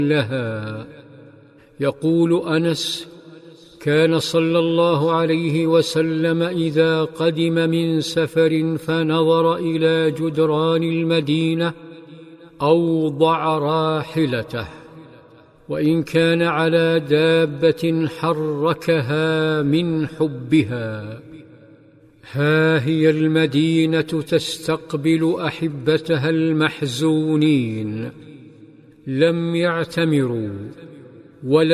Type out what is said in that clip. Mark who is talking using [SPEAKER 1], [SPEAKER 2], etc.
[SPEAKER 1] لها. يقول أنس: كان صلى الله عليه وسلم إذا قدم من سفر فنظر إلى جدران المدينة أوضع راحلته، وإن كان على دابة حركها من حبها. ها هي المدينة تستقبل أحبتها المحزونين، لم يعتمروا ولا